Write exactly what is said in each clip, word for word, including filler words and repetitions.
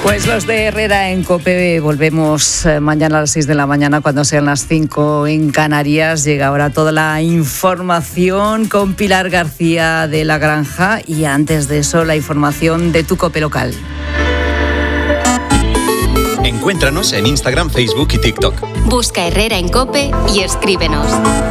Pues los de Herrera en COPE volvemos mañana a las seis de la mañana, cuando sean las cinco en Canarias. Llega ahora toda la información con Pilar García de La Granja, y antes de eso la información de tu COPE local. Encuéntranos en Instagram, Facebook y TikTok. Busca Herrera en COPE y escríbenos.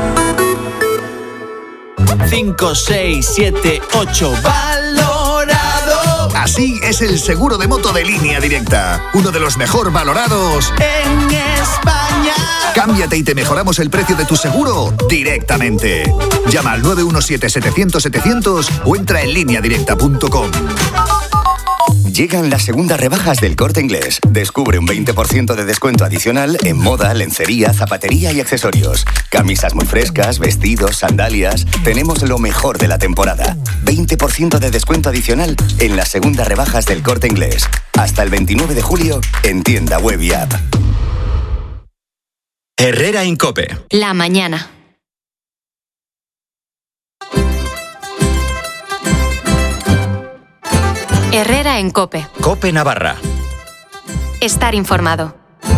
cinco, seis, siete, ocho, valorado. Así es el seguro de moto de Línea Directa, uno de los mejor valorados en España. Cámbiate y te mejoramos el precio de tu seguro directamente. Llama al nueve uno siete, setecientos, setecientos o entra en línea directa punto com. Llegan las segundas rebajas del Corte Inglés. Descubre un veinte por ciento de descuento adicional en moda, lencería, zapatería y accesorios. Camisas muy frescas, vestidos, sandalias. Tenemos lo mejor de la temporada. veinte por ciento de descuento adicional en las segundas rebajas del Corte Inglés. Hasta el veintinueve de julio en tienda web y app. Herrera en COPE. La mañana. Herrera en COPE. COPE Navarra. Estar informado.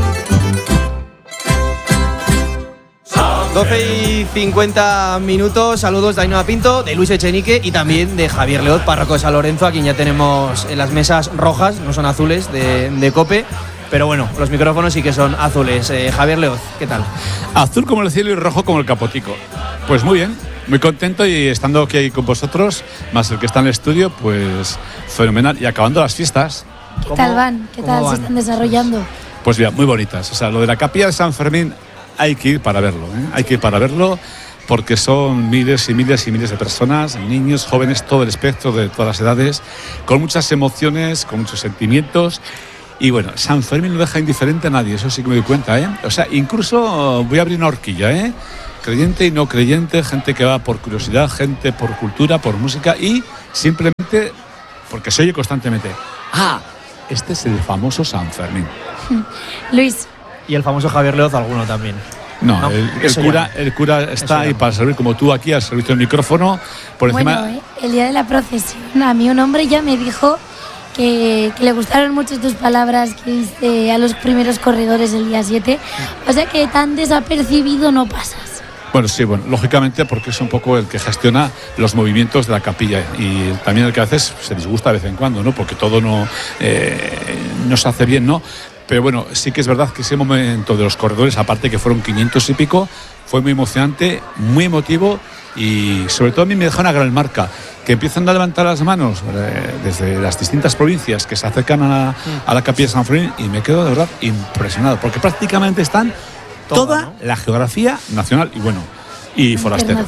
doce y cincuenta minutos. Saludos de Ainhoa Pinto, de Luis Echenique y también de Javier Leoz, párroco de San Lorenzo, a quien ya tenemos en las mesas rojas, no son azules, de, de COPE. Pero bueno, los micrófonos sí que son azules. Eh, Javier Leoz, ¿qué tal? Azul como el cielo y rojo como el capotico. Pues muy bien, muy contento, y estando aquí con vosotros, más el que está en el estudio, pues fenomenal. Y acabando las fiestas. ¿Qué tal van? ¿Qué tal se están desarrollando? Pues mira, muy bonitas. O sea, lo de la capilla de San Fermín hay que ir para verlo, ¿eh? Hay que ir para verlo, porque son miles y miles y miles de personas, niños, jóvenes, todo el espectro de todas las edades, con muchas emociones, con muchos sentimientos. Y bueno, San Fermín no deja indiferente a nadie, eso sí que me doy cuenta, ¿eh? O sea, incluso voy a abrir una horquilla, ¿eh? Creyente y no creyente, gente que va por curiosidad, gente por cultura, por música, y simplemente porque se oye constantemente: ah, este es el famoso San Fermín. Luis. Y el famoso Javier Leoz, alguno también. No, no el, el, cura, el cura está ahí para servir, como tú aquí, al servicio del micrófono. Por bueno, encima... eh, el día de la procesión, a mí un hombre ya me dijo que, que le gustaron mucho tus palabras que diste a los primeros corredores el día siete. O sea que tan desapercibido no pasas. Bueno, sí, bueno, lógicamente, porque es un poco el que gestiona los movimientos de la capilla, y también el que a veces se disgusta de vez en cuando, ¿no? Porque todo no, eh, no se hace bien, ¿no? Pero bueno, sí que es verdad que ese momento de los corredores, aparte que fueron quinientos y pico, fue muy emocionante, muy emotivo, y sobre todo a mí me dejó una gran marca, que empiezan a levantar las manos eh, desde las distintas provincias que se acercan a la, a la capilla de San Fermín, y me quedo de verdad impresionado, porque prácticamente están toda, ¿no?, la geografía nacional y bueno, y forasteros.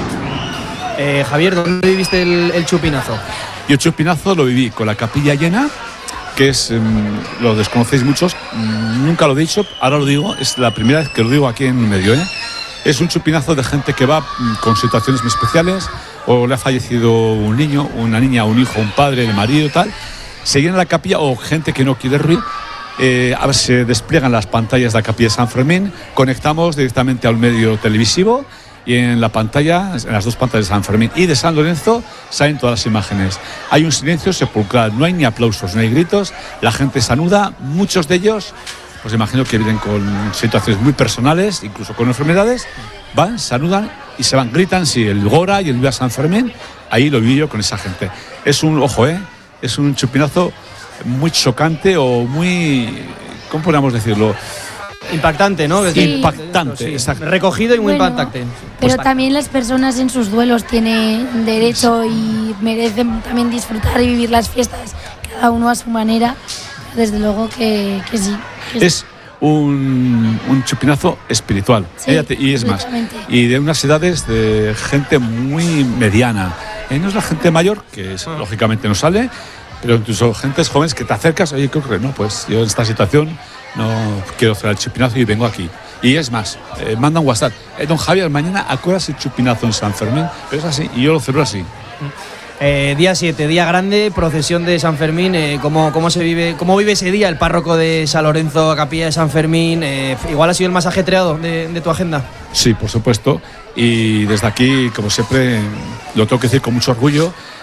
Eh, Javier, ¿dónde viviste el, el chupinazo? Yo el chupinazo lo viví con la capilla llena, que es, um, lo desconocéis muchos, um, nunca lo he dicho, ahora lo digo, es la primera vez que lo digo aquí en medio, ¿eh? Es un chupinazo de gente que va um, con situaciones muy especiales, o le ha fallecido un niño, una niña, un hijo, un padre, el marido, tal. Se llena la capilla, o gente que no quiere ruido. Eh, a ver, se despliegan las pantallas de la capilla de San Fermín, conectamos directamente al medio televisivo, y en la pantalla, en las dos pantallas de San Fermín y de San Lorenzo, salen todas las imágenes. Hay un silencio sepulcral, no hay ni aplausos, no hay gritos, la gente saluda, muchos de ellos, pues imagino que vienen con situaciones muy personales, incluso con enfermedades, van, saludan y se van, gritan, sí, el Gora y el Viva San Fermín, ahí lo vi yo con esa gente. Es un, ojo, eh, es un chupinazo muy chocante, o muy, ¿cómo podríamos decirlo? Impactante, ¿no? Sí. Impactante, sí. Exacto. Recogido y muy bueno, impactante. Pero Pues, también las personas en sus duelos tienen derecho y merecen también disfrutar y vivir las fiestas, cada uno a su manera. Desde luego que, que sí. Que es un, un chupinazo espiritual, sí, ¿eh? Y es más, y de unas edades de gente muy mediana. ¿Eh? No es la gente mayor, que es, lógicamente no sale, pero incluso gentes jóvenes que te acercas, oye, ¿qué ocurre? No, pues yo en esta situación no quiero hacer el chupinazo y vengo aquí. Y es más, eh, manda un WhatsApp: eh, don Javier, mañana acuerdas el chupinazo en San Fermín. Pero es así, y yo lo celebro así. Eh, día siete, día grande, procesión de San Fermín. Eh, ¿cómo, cómo, se vive, ¿Cómo vive ese día el párroco de San Lorenzo, capilla de San Fermín? Eh, ¿Igual ha sido el más ajetreado de, de tu agenda? Sí, por supuesto. Y desde aquí, como siempre, lo tengo que decir con mucho orgullo,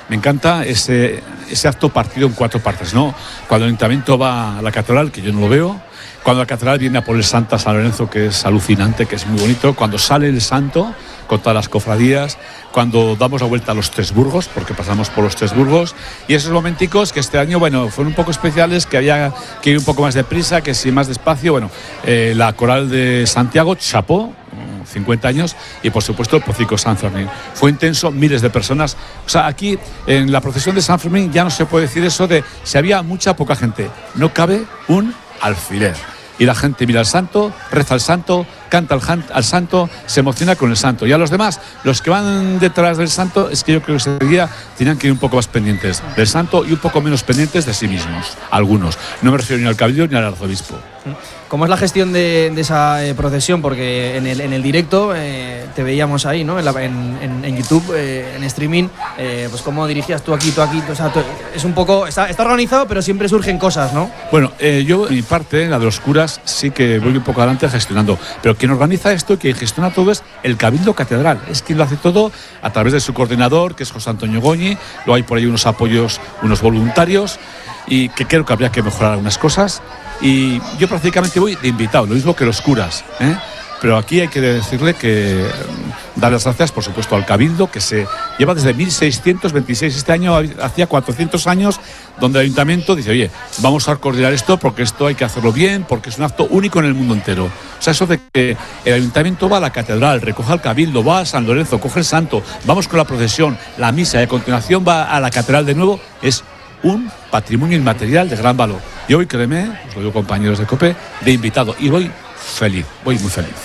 me encanta ese, ese acto partido en cuatro partes, ¿no? Cuando el ayuntamiento va a la catedral, que yo no lo veo, cuando la catedral viene a por el santo a San Lorenzo, que es alucinante, que es muy bonito, cuando sale el santo con todas las cofradías, cuando damos la vuelta a los Tres Burgos, porque pasamos por los Tres Burgos, y esos momenticos que este año, bueno, fueron un poco especiales, que había que ir un poco más deprisa, que sí más despacio, bueno, eh, la coral de Santiago, chapó, cincuenta años, y por supuesto el Pocico San Fermín. Fue intenso, miles de personas. O sea, aquí en la procesión de San Fermín ya no se puede decir eso de si había mucha poca gente. No cabe un alfiler. Y la gente mira al santo, reza al santo, canta al, al santo, se emociona con el santo. Y a los demás, los que van detrás del santo, es que yo creo que ese día tenían que ir un poco más pendientes del santo y un poco menos pendientes de sí mismos, algunos. No me refiero ni al cabildo ni al arzobispo. ¿Cómo es la gestión de, de esa eh, procesión? Porque en el, en el directo eh, te veíamos ahí, ¿no? En, la, en, en, en YouTube, eh, en streaming, eh, pues cómo dirigías tú aquí, tú aquí. O sea, tú, es un poco. Está, está organizado, pero siempre surgen cosas, ¿no? Bueno, eh, yo, en mi parte, la de los curas, sí que voy un poco adelante gestionando. Pero quien organiza esto y quien gestiona todo es el Cabildo Catedral. Es quien lo hace todo a través de su coordinador, que es José Antonio Goñi. Luego hay por ahí unos apoyos, unos voluntarios, y que creo que habría que mejorar algunas cosas. Y yo prácticamente voy de invitado, lo mismo que los curas, ¿eh? Pero aquí hay que decirle que dar las gracias, por supuesto, al Cabildo, que se lleva desde mil seiscientos veintiséis, este año hacía cuatrocientos años, donde el ayuntamiento dice, oye, vamos a coordinar esto porque esto hay que hacerlo bien, porque es un acto único en el mundo entero. O sea, eso de que el ayuntamiento va a la catedral, recoge al Cabildo, va a San Lorenzo, coge el santo, vamos con la procesión, la misa, y a continuación va a la catedral de nuevo, es un patrimonio inmaterial de gran valor. Y hoy, créeme, os lo digo, compañeros de COPE, de invitado, y voy feliz, voy muy feliz.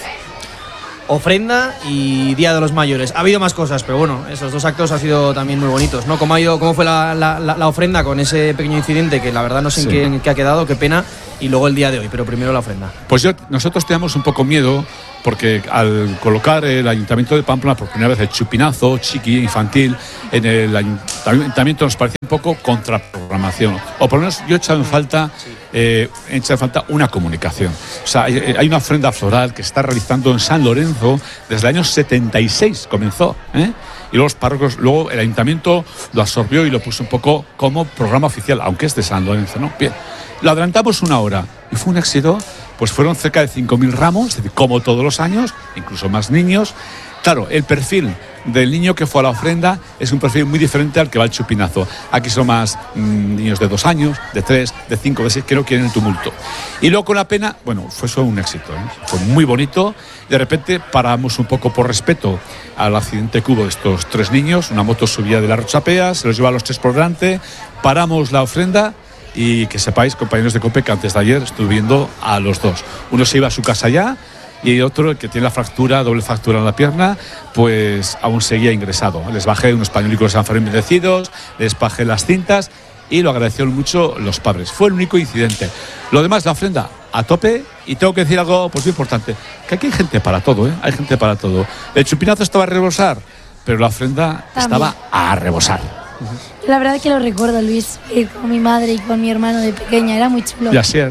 Ofrenda y Día de los Mayores. Ha habido más cosas, pero bueno, esos dos actos han sido también muy bonitos, ¿no? ¿Cómo ha ido, cómo fue la, la, la ofrenda con ese pequeño incidente que la verdad no sé sí. en, qué, en qué ha quedado, qué pena, y luego el día de hoy, pero primero la ofrenda? Pues yo, nosotros teníamos un poco miedo porque al colocar el Ayuntamiento de Pamplona por primera vez el chupinazo chiqui infantil en el Ayuntamiento nos parecía un poco contraprogramación, o por lo menos yo he echado en falta eh, he echado en falta una comunicación. O sea, hay, hay una ofrenda floral que se está realizando en San Lorenzo desde el año setenta y seis comenzó, ¿eh? Y luego los párrocos, luego el Ayuntamiento lo absorbió y lo puso un poco como programa oficial, aunque es de San Lorenzo, ¿no? Bien, lo adelantamos una hora y fue un éxito. Pues fueron cerca de cinco mil ramos, es decir, como todos los años, incluso más niños. Claro, el perfil del niño que fue a la ofrenda es un perfil muy diferente al que va al chupinazo. Aquí son más mmm, niños de dos años, de tres, de cinco, de seis, que no quieren el tumulto. Y luego con la pena, bueno, fue eso un éxito, ¿eh? Fue muy bonito. De repente paramos un poco por respeto al accidente que hubo de estos tres niños. Una moto subía de la Rochapea, se los llevaba a los tres por delante, paramos la ofrenda. Y que sepáis, compañeros de COPE, que antes de ayer estuve viendo a los dos. Uno se iba a su casa ya y otro, el que tiene la fractura, doble fractura en la pierna, pues aún seguía ingresado. Les bajé unos pañuelicos de San Fermín bendecidos, les bajé las cintas y lo agradecieron mucho los padres. Fue el único incidente. Lo demás, la ofrenda a tope. Y tengo que decir algo pues muy importante, que aquí hay gente para todo, ¿eh? Hay gente para todo. El chupinazo estaba a rebosar, pero la ofrenda También. estaba a rebosar. La verdad es que lo recuerdo, Luis, eh, con mi madre y con mi hermano de pequeña, era muy chulo. Y Asier.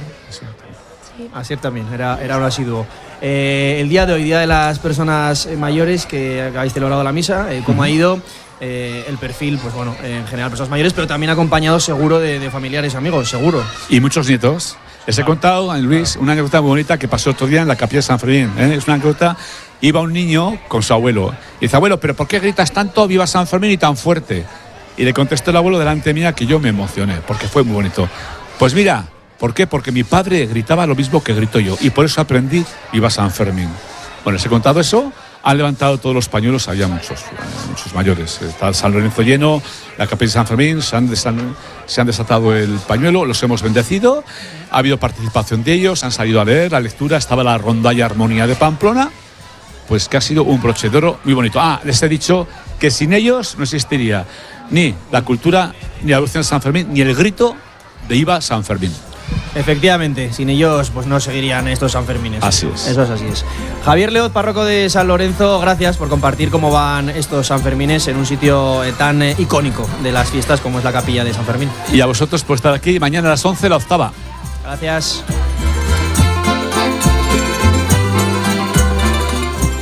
Sí. Asier también, era, era un asiduo. Eh, el día de hoy, Día de las Personas Mayores, que habéis celebrado la misa, eh, ¿cómo uh-huh. ha ido? Eh, el perfil, pues bueno, en general personas mayores, pero también acompañado seguro de, de familiares y amigos, seguro. Y muchos nietos. Les he contado, Luis, una anécdota muy bonita que pasó otro día en la capilla de San Fermín, ¿eh? Es una anécdota. Iba un niño con su abuelo y dice, abuelo, ¿pero por qué gritas tanto viva San Fermín y tan fuerte? Y le contestó el abuelo delante mía que yo me emocioné, porque fue muy bonito. Pues mira, ¿por qué? Porque mi padre gritaba lo mismo que grito yo, y por eso aprendí viva San Fermín. Bueno, les he contado eso, han levantado todos los pañuelos, había muchos, muchos mayores. Está el San Lorenzo lleno, la capilla de San Fermín, se han, desan, se han desatado el pañuelo, los hemos bendecido, ha habido participación de ellos, han salido a leer la lectura, estaba la rondalla Armonía de Pamplona, pues que ha sido un broche de oro muy bonito. Ah, les he dicho que sin ellos no existiría ni la cultura, ni la devoción de San Fermín, ni el grito de Viva San Fermín. Efectivamente, sin ellos pues no seguirían estos Sanfermines. Así es. Eso es, así es. Javier Leoz, párroco de San Lorenzo, gracias por compartir cómo van estos Sanfermines en un sitio tan eh, icónico de las fiestas como es la capilla de San Fermín. Y a vosotros por estar aquí, mañana a las once la octava. Gracias.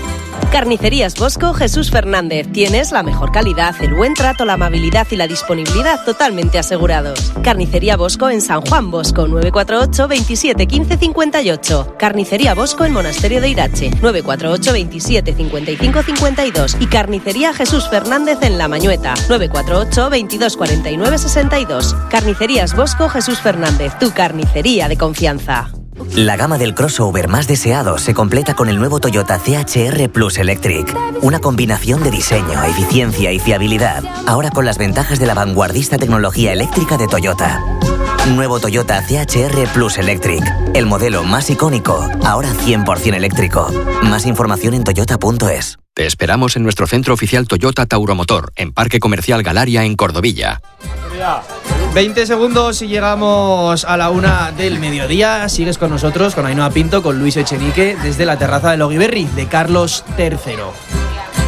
Carnicerías Bosco Jesús Fernández. Tienes la mejor calidad, el buen trato, la amabilidad y la disponibilidad totalmente asegurados. Carnicería Bosco en San Juan Bosco, nueve cuatro ocho, veintisiete, quince, cincuenta y ocho. Carnicería Bosco en Monasterio de Irache, nueve cuatro ocho, veintisiete, cincuenta y cinco, cincuenta y dos. Y Carnicería Jesús Fernández en La Mañueta, nueve cuatro ocho, veintidós, cuarenta y nueve, sesenta y dos. Carnicerías Bosco Jesús Fernández, tu carnicería de confianza. La gama del crossover más deseado se completa con el nuevo Toyota C H R Plus Electric. Una combinación de diseño, eficiencia y fiabilidad. Ahora con las ventajas de la vanguardista tecnología eléctrica de Toyota. Nuevo Toyota C H R Plus Electric. El modelo más icónico, ahora cien por ciento eléctrico. Más información en toyota punto es. Te esperamos en nuestro centro oficial Toyota Tauromotor, en Parque Comercial Galaria, en Cordovilla. veinte segundos y llegamos a la una del mediodía. Sigues con nosotros, con Ainhoa Pinto, con Luis Echenique, desde la terraza del Ogiberri de Carlos tercero.